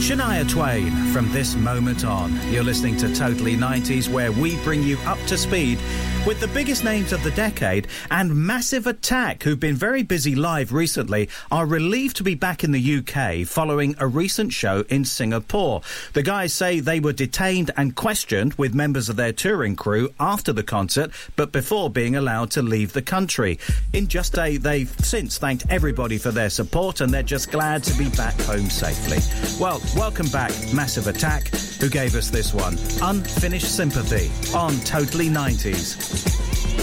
Shania Twain, from this moment on. You're listening to Totally 90s, where we bring you up to speed with the biggest names of the decade. And Massive Attack, who've been very busy live recently, are relieved to be back in the UK following a recent show in Singapore. The guys say they were detained and questioned with members of their touring crew after the concert, but before being allowed to leave the country. In Just Day, they've since thanked everybody for their support, and they're just glad to be back home safely. Well, welcome back, Massive Attack, who gave us this one, Unfinished Sympathy, on Totally 90s.